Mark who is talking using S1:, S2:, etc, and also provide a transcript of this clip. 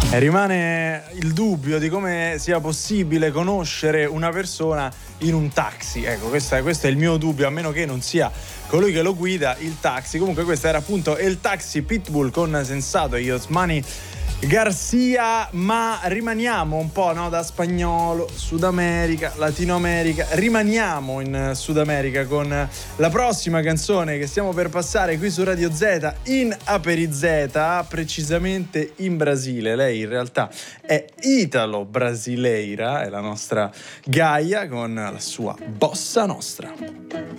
S1: E rimane il dubbio di come sia possibile conoscere una persona in un taxi. Ecco, questo è il mio dubbio, a meno che non sia colui che lo guida il taxi. Comunque questo era appunto El Taxi, Pitbull con Sensato e Osmani Garcia, ma rimaniamo un po', no, da spagnolo, Sud America, Latino America, rimaniamo in Sud America con la prossima canzone che stiamo per passare qui su Radio Z in Aperizeta, precisamente in Brasile. Lei in realtà è italo-brasileira, è la nostra Gaia con la sua Bossa Nostra.